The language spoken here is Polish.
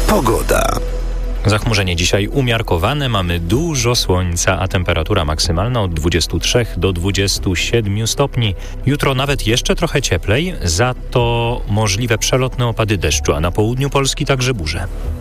Pogoda. Zachmurzenie dzisiaj umiarkowane, mamy dużo słońca, a temperatura maksymalna od 23 do 27 stopni. Jutro nawet jeszcze trochę cieplej, za to możliwe przelotne opady deszczu, a na południu Polski także burze.